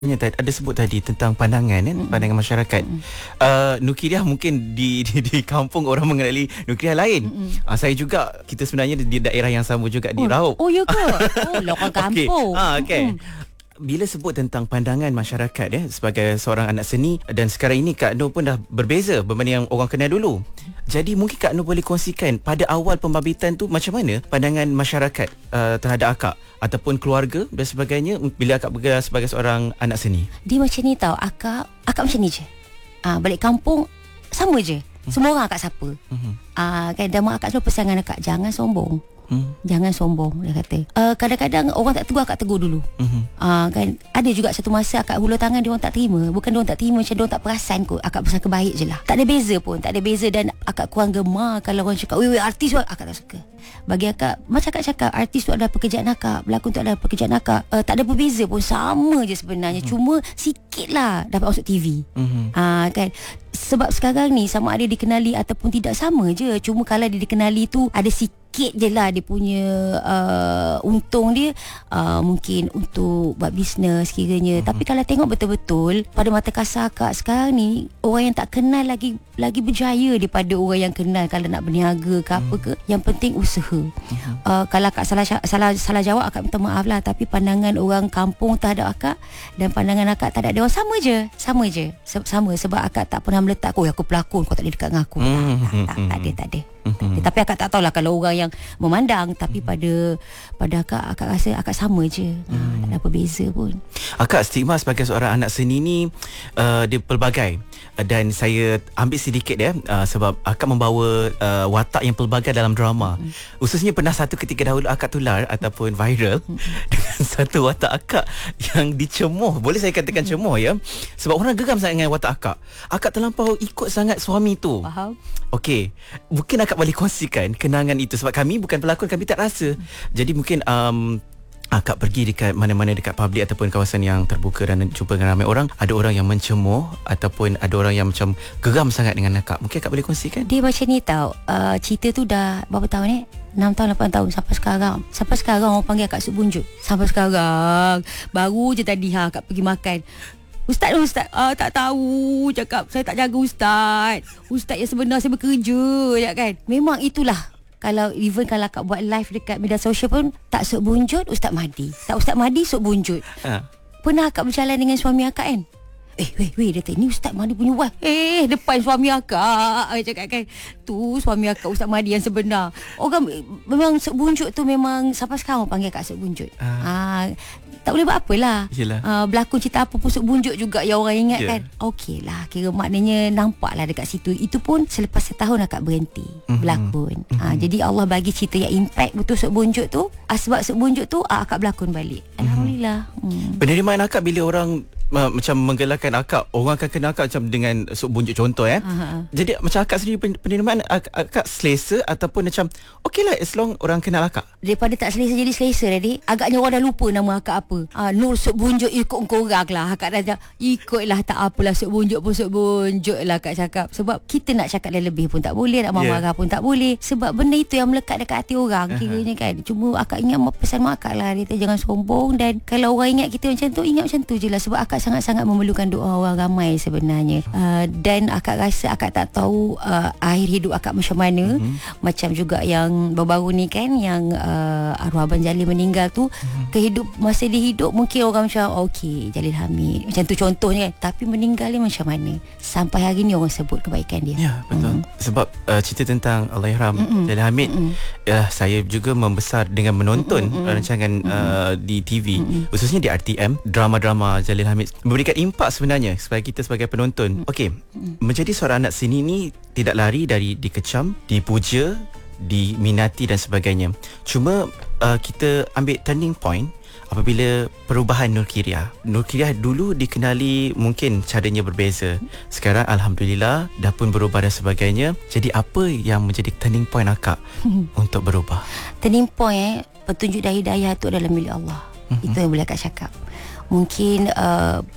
Ada sebut tadi tentang pandangan kan, pandangan masyarakat. Nukiliah mungkin di kampung orang mengenali nukiliah lain. Saya juga, kita sebenarnya di daerah yang sama juga di Raub. Oh ya ke? Oh, lokal kampung. Okey. Bila sebut tentang pandangan masyarakat sebagai seorang anak seni, dan sekarang ini Kak Nur pun dah berbeza berbanding yang orang kenal dulu. Jadi mungkin Kak Nur boleh kongsikan pada awal pembabitan tu macam mana pandangan masyarakat terhadap akak ataupun keluarga dan sebagainya bila akak bergerak sebagai seorang anak seni. Dia macam ni tau, akak macam ni je. Balik kampung sama je. Semua orang akak siapa. Kan dan mak akak selalu pesan dengan akak, jangan sombong. Jangan sombong, dia kata. Kadang-kadang orang tak tegur, akak tegur dulu. Kan ada juga satu masa akak hulur tangan, dia orang tak terima. Bukan dia orang tak terima, macam dia orang tak perasan kot. Akak pesan kebaik je lah. Tak ada beza pun, tak ada beza. Dan akak kurang gemar kalau orang cakap, weh artis pun akak tak suka. Bagi akak, macam akak cakap, artis tu adalah pekerjaan akak, pelakon tu adalah pekerjaan akak. Tak ada berbeza pun, sama je sebenarnya. Cuma sikit lah dapat masuk TV. Kan. Sebab sekarang ni sama ada dikenali ataupun tidak, sama je. Cuma kalau dia dikenali tu ada sikit je lah dia punya untung dia, mungkin untuk buat bisnes kiranya. Tapi kalau tengok betul-betul pada mata kasar akak sekarang ni, orang yang tak kenal lagi berjaya daripada orang yang kenal. Kalau nak berniaga ke apa ke, yang penting usaha. Kalau akak salah jawab, akak minta maaf lah. Tapi pandangan orang kampung terhadap akak dan pandangan akak terhadap dia orang sama je. Sama sebab akak tak pernah meletak, oh aku pelakon, kau tak boleh dekat dengan aku. Tak ada. Tapi akak tak tahulah kalau orang yang memandang. Tapi pada akak rasa akak sama je. Tak ada apa beza pun. Akak, stigma sebagai seorang anak seni ni dia pelbagai. Dan saya ambil sedikit sebab akak membawa watak yang pelbagai dalam drama. Khususnya pernah satu ketika dahulu akak tular ataupun viral dengan satu watak akak yang dicemuh. Boleh saya katakan cemuh ya. Sebab orang geram sangat dengan watak akak. Akak terlampau ikut sangat suami tu. Faham? Okey, mungkin akak boleh kongsikan kenangan itu. Sebab kami bukan pelakon, kami tak rasa. Jadi mungkin akak pergi dekat mana-mana dekat public ataupun kawasan yang terbuka dan jumpa dengan ramai orang, ada orang yang mencemuh ataupun ada orang yang macam geram sangat dengan akak. Mungkin akak boleh kongsikan? Dia macam ni tau, cerita tu dah berapa tahun ni? 6 tahun, 8 tahun sampai sekarang orang panggil akak Suk Bunjut. Sampai sekarang. Baru je tadi akak pergi makan, Ustaz, tak tahu, cakap saya tak jaga Ustaz yang sebenar saya bekerja ya kan. Memang itulah. Kalau akak buat live dekat media sosial pun, tak Suk Bunjut, Ustaz Mahdi. Tak Ustaz Mahdi, Suk Bunjut. Pernah akak berjalan dengan suami akak kan? Weh, dia kata, ni Ustaz Mahdi punya wife. Depan suami akak, cakap kan, tu suami akak Ustaz Mahdi yang sebenar. Orang memang Suk Bunjut tu memang sampai sekarang orang panggil akak Suk Bunjut. Tak boleh buat apalah. Berlakon cerita apa pun Suk Bunjut juga yang orang ingat kan. Okey lah, kira maknanya nampak lah dekat situ. Itu pun selepas setahun akak berhenti berlakon. Jadi Allah bagi cerita yang impact betul Suk Bunjut tu. Sebab Suk Bunjut tu akak berlakon balik. Alhamdulillah. Penerimaan akak bila orang macam menggelarkan akak, orang akan kenal akak macam dengan Suk Bunjut contoh Jadi macam akak sendiri, penerimaan akak selesa ataupun macam okey lah as long orang kenal akak? Daripada tak selesa jadi selesa tadi, agaknya orang dah lupa nama akak apa. Nur Suk Bunjut ikut korang lah. Akak dah ikutlah, tak apalah, Suk Bunjut pun Suk Bunjut lah akak cakap. Sebab kita nak cakap lebih pun tak boleh, nak marah pun tak boleh. Sebab benda itu yang melekat dekat hati orang kiranya kan. Cuma akak ingat pesan mak akak lah, dia kata jangan sombong. Dan kalau orang ingat kita macam tu, ingat macam tu je lah. Sebab akak sangat-sangat memerlukan doa orang ramai sebenarnya. Dan akak rasa akak tak tahu akhir hidup akak macam mana. Macam juga yang baru-baru ni kan, yang arwah Abang Jalil meninggal tu, masa dia hidup mungkin orang macam okey, Jalil Hamid macam tu contohnya kan. Tapi meninggal dia macam mana, sampai hari ni orang sebut kebaikan dia. Ya, betul. Sebab cerita tentang Allahyarham Jalil Hamid, saya juga membesar dengan menonton rancangan di TV, khususnya di RTM. Drama-drama Jalil Hamid memberikan impak sebenarnya supaya kita sebagai penonton. Okey, menjadi seorang anak seni ni tidak lari dari dikecam, dipuja, diminati dan sebagainya. Cuma kita ambil turning point apabila perubahan Nurkiliah. Nurkiliah dulu dikenali mungkin caranya berbeza. Sekarang alhamdulillah dah pun berubah dan sebagainya. Jadi apa yang menjadi turning point akak untuk berubah? Turning point petunjuk dan hidayah itu adalah milik Allah. Itu yang boleh akak cakap. Mungkin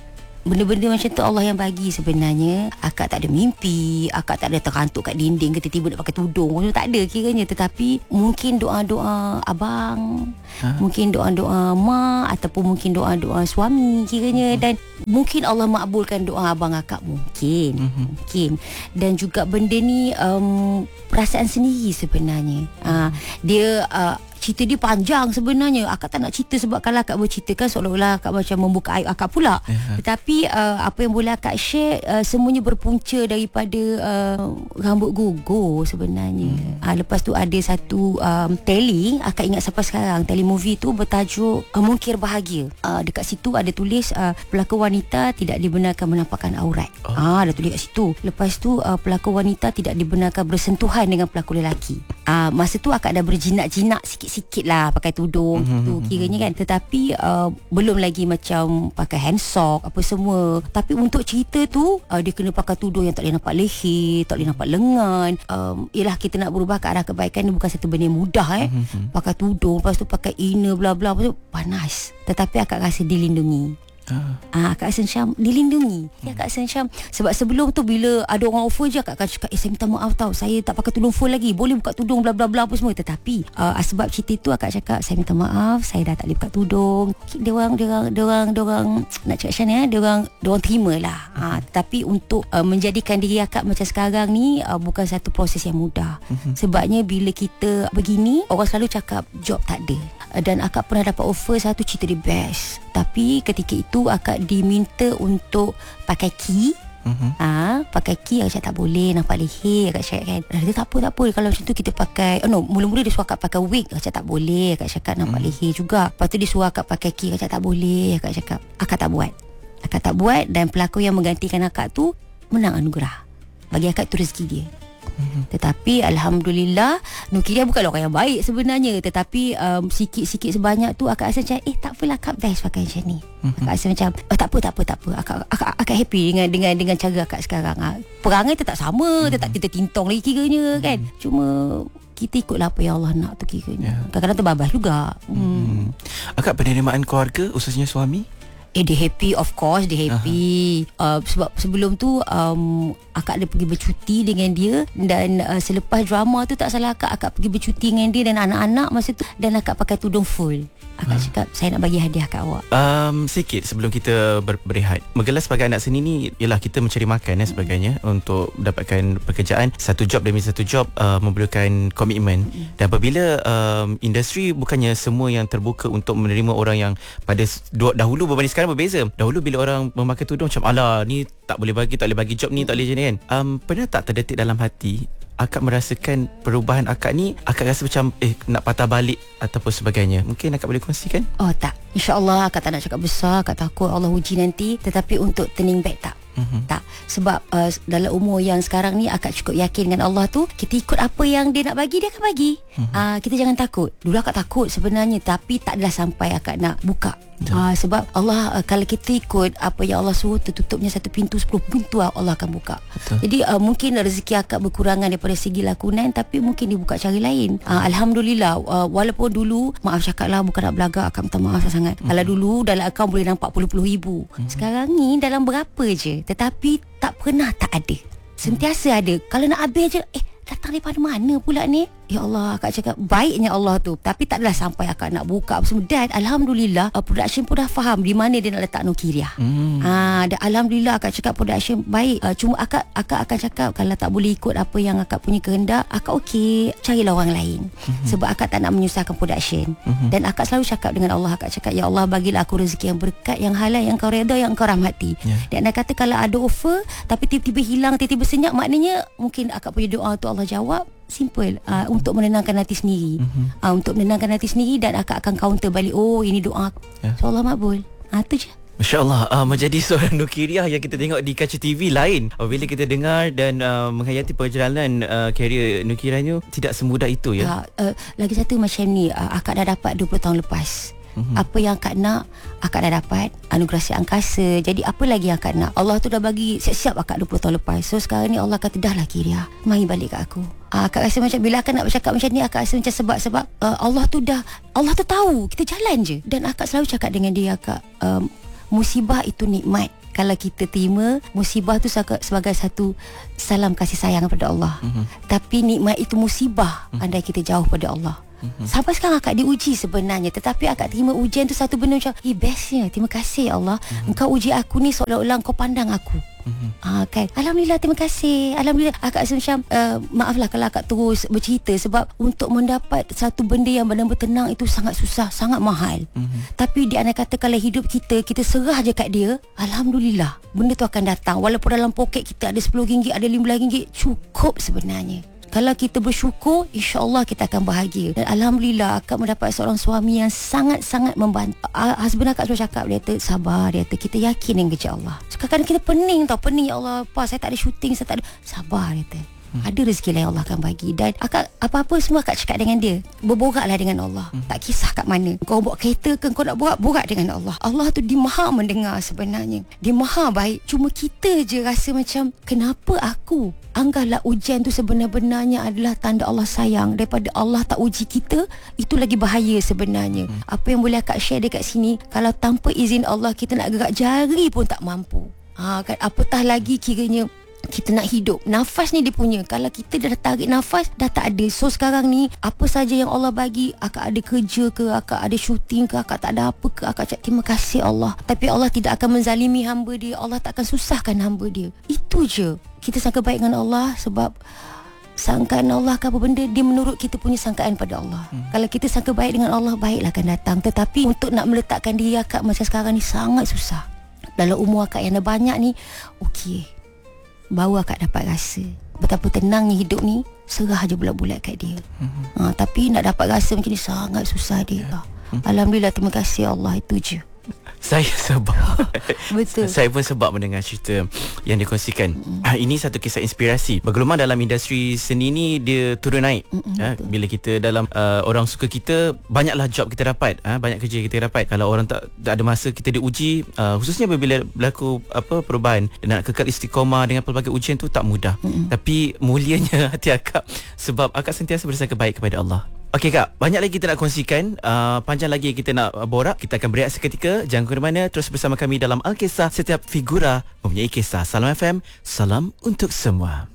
benda-benda macam tu Allah yang bagi sebenarnya. Akak tak ada mimpi, akak tak ada terkantuk kat dinding ke tiba-tiba nak pakai tudung, tak ada kiranya. Tetapi mungkin doa-doa abang, mungkin doa-doa mak, ataupun mungkin doa-doa suami kiranya. Dan mungkin Allah makbulkan doa abang akak, mungkin. Dan juga benda ni perasaan sendiri sebenarnya. Dia cerita dia panjang sebenarnya. Akak tak nak cerita sebab kalau akak berceritakan seolah-olah akak macam membuka aib akak pula. Tetapi apa yang boleh akak share, semuanya berpunca daripada rambut gugur sebenarnya. Lepas tu ada satu tele, akak ingat sampai sekarang, telemovie tu bertajuk Mungkir Bahagia. Dekat situ ada tulis pelakon wanita tidak dibenarkan menampakkan aurat. Dah tulis kat situ. Lepas tu pelakon wanita tidak dibenarkan bersentuhan dengan pelakon lelaki. Masa tu akak dah berjinak-jinak sikit lah pakai tudung tu kiranya kan. Tetapi belum lagi macam pakai handsock apa semua. Tapi untuk cerita tu dia kena pakai tudung yang tak boleh nampak leher, tak boleh nampak lengan. Yelah, kita nak berubah ke arah kebaikan ni bukan satu benda yang mudah. Pakai tudung, lepas tu pakai inner bla bla, lepas tu panas. Tetapi akak rasa dilindungi. Akak rasa macam dilindungi. Akak rasa macam, sebab sebelum tu bila ada orang offer je, akak akan cakap saya minta maaf tau, saya tak pakai tudung full lagi, boleh buka tudung bla bla bla apa semua. Tetapi sebab cerita tu akak cakap saya minta maaf, saya dah tak boleh buka tudung. Diorang nak cakap macam ni, diorang terima lah. Tapi untuk menjadikan diri akak macam sekarang ni bukan satu proses yang mudah. Sebabnya bila kita begini, orang selalu cakap job tak ada. Dan akak pernah dapat offer satu, cerita dia best. Tapi ketika itu akak diminta untuk pakai key. Pakai key, akak cakap tak boleh nampak leher. Akak cakap kan, dia tak apa. Kalau macam tu kita pakai mula-mula dia suruh akak pakai wig. Akak cakap tak boleh. Akak cakap nampak leher juga. Lepas tu dia suruh akak pakai key. Akak cakap tak boleh. Akak cakap akak tak buat. Dan pelakon yang menggantikan akak tu menang anugerah. Bagi akak tu rezeki dia. Tetapi Alhamdulillah, Nukiriyah bukanlah orang yang baik sebenarnya. Tetapi sikit-sikit sebanyak tu akak rasa macam tak apalah, akak best pakai macam ni. Akak rasa macam tak apa. Akak happy dengan cara akak sekarang. Perangai tetap sama, tetap kita tintong lagi kiranya kan. Cuma kita ikutlah apa yang Allah nak tu kiranya. Kadang-kadang terbabas juga. Akak penerimaan keluarga, khususnya suami? Dia happy, of course dia happy. Sebab sebelum tu akak ada pergi bercuti dengan dia. Dan selepas drama tu tak salah akak pergi bercuti dengan dia dan anak-anak masa tu. Dan akak pakai tudung full. Akak cakap saya nak bagi hadiah kat awak. Sikit sebelum kita berehat, menggelar sebagai anak seni ni ialah kita mencari makan dan sebagainya. Untuk dapatkan pekerjaan, satu job demi satu job memerlukan komitmen. Dan apabila industri bukannya semua yang terbuka untuk menerima orang yang pada dahulu berbanding sekarang berbeza. Dahulu bila orang memakai tudung macam alah ni tak boleh bagi job ni, tak boleh macam ni kan. Pernah tak terdetik dalam hati akak merasakan perubahan akak ni, akak rasa macam nak patah balik ataupun sebagainya? Mungkin akak boleh kongsikan? Tak, InsyaAllah akak tak nak cakap besar. Akak takut Allah uji nanti. Tetapi untuk turning back tak. Tak. Sebab dalam umur yang sekarang ni akak cukup yakin dengan Allah tu. Kita ikut apa yang dia nak bagi, dia akan bagi. Kita jangan takut. Dulu akak takut sebenarnya, tapi tak adalah sampai akak nak buka. Sebab Allah, kalau kita ikut apa yang Allah suruh, tertutupnya satu pintu, 10 pintu Allah akan buka. Betul. Jadi mungkin rezeki akak berkurangan daripada segi lakonan, tapi mungkin dibuka cara lain. Alhamdulillah. Walaupun dulu, maaf cakap lah, bukan nak belagak, akak minta maaf sangat. Kalau dulu dalam akaun boleh nampak puluh-puluh ribu. Sekarang ni dalam berapa je. Tetapi tak pernah tak ada. Sentiasa ada. Kalau nak habis je, datang daripada mana pula ni? Ya Allah, akak cakap baiknya Allah tu. Tapi tak adalah sampai akak nak buka apa semua. Dan Alhamdulillah production pun dah faham di mana dia nak letak Nukiriyah. Dan Alhamdulillah akak cakap production baik. Cuma akak akan cakap kalau tak boleh ikut apa yang akak punya kehendak, akak okey, carilah orang lain. Sebab akak tak nak menyusahkan production. Dan akak selalu cakap dengan Allah, akak cakap ya Allah, bagilah aku rezeki yang berkat, yang halal, yang kau redha, yang kau rahmati. Dan akak kata kalau ada offer tapi tiba-tiba hilang, tiba-tiba senyap, maknanya mungkin akak punya doa tu Allah jawab. Simple. Untuk menenangkan hati sendiri. Untuk menenangkan hati sendiri. Dan akak akan counter balik, oh ini doa aku. So Allah makbul. Itu je. Masya Allah, menjadi seorang Nukiriyah yang kita tengok di kaca TV lain. Bila kita dengar dan menghayati perjalanan karier Nukiriyahnya, tidak semudah itu ya. Lagi satu macam ni, akak dah dapat 20 tahun lepas. Apa yang akak nak, akak dah dapat. Anugerah si angkasa. Jadi apa lagi yang akak nak? Allah tu dah bagi siap-siap akak 20 tahun lepas. So sekarang ni Allah kata, dah lah Kiriyah, mari balik kat aku. Akak rasa macam bila akak nak bercakap macam ni, akak rasa macam sebab Allah tu tahu, kita jalan je. Dan akak selalu cakap dengan dia, akak musibah itu nikmat. Kalau kita terima musibah tu sebagai satu salam kasih sayang kepada Allah. Tapi nikmat itu musibah andai kita jauh pada Allah. Sampai sekarang akak diuji sebenarnya, tetapi akak terima ujian tu satu benda macam bestnya, terima kasih ya Allah, engkau uji aku ni seolah-olah engkau pandang aku. Kan, Alhamdulillah, terima kasih. Alhamdulillah. Akak rasa macam maaflah kalau akak terus bercerita, sebab untuk mendapat satu benda yang benar-benar tenang itu sangat susah, sangat mahal. Tapi di antara kata kalau hidup kita serah je kat dia, Alhamdulillah benda tu akan datang. Walaupun dalam poket kita ada RM10, ada RM15, cukup sebenarnya. Kalau kita bersyukur, insya-Allah kita akan bahagia. Dan Alhamdulillah akak mendapat seorang suami yang sangat-sangat membantu. Husband akak selalu cakap, dia kata sabar, dia kata kita yakin dengan kerja Allah. Kadang-kadang kita pening ya Allah, saya tak ada syuting, saya tak ada. Sabar, dia kata. Ada rezeki lah yang Allah akan bagi. Dan akak, apa-apa semua akak cakap dengan dia, berboraklah dengan Allah. Tak kisah kat mana, kau bawa kereta ke, kau nak borak dengan Allah. Allah tu dia maha mendengar sebenarnya, dia maha baik. Cuma kita je rasa macam, kenapa aku? Anggaplah ujian tu sebenar-benarnya adalah tanda Allah sayang. Daripada Allah tak uji kita, itu lagi bahaya sebenarnya. Apa yang boleh akak share dekat sini, kalau tanpa izin Allah kita nak gerak jari pun tak mampu. Kan, apatah lagi kiranya kita nak hidup. Nafas ni dia punya. Kalau kita dah tarik nafas, dah tak ada. So sekarang ni, apa saja yang Allah bagi, akak ada kerja ke, akak ada syuting ke, akak tak ada apa ke, akak cakap terima kasih Allah. Tapi Allah tidak akan menzalimi hamba dia. Allah tak akan susahkan hamba dia. Itu je. Kita sangka baik dengan Allah, sebab sangkaan Allah ke apa benda, dia menurut kita punya sangkaan pada Allah. Kalau kita sangka baik dengan Allah, baiklah akan datang. Tetapi untuk nak meletakkan diri akak macam sekarang ni sangat susah. Dalam umur akak yang dah banyak ni, okey, baru akak dapat rasa betapa tenangnya hidup ni. Serah je bulat-bulat kat dia. Tapi nak dapat rasa macam ni sangat susah dia. Alhamdulillah, terima kasih Allah. Itu je. Saya sebab Betul. Saya pun sebab mendengar cerita yang dikongsikan. Ini satu kisah inspirasi. Bergelumang dalam industri seni ni, dia turun naik. Bila kita dalam orang suka kita, banyaklah job kita dapat, banyak kerja kita dapat. Kalau orang tak ada masa, kita diuji, khususnya bila berlaku perubahan dan nak kekal istiqamah dengan pelbagai ujian tu tak mudah. Tapi mulianya hati akak, sebab akak sentiasa bersangka baik kepada Allah. Okey Kak, banyak lagi kita nak kongsikan, panjang lagi kita nak borak. Kita akan berehat seketika. Jangan ke mana, terus bersama kami dalam Alkisah. Setiap figura mempunyai kisah. Salam FM, salam untuk semua.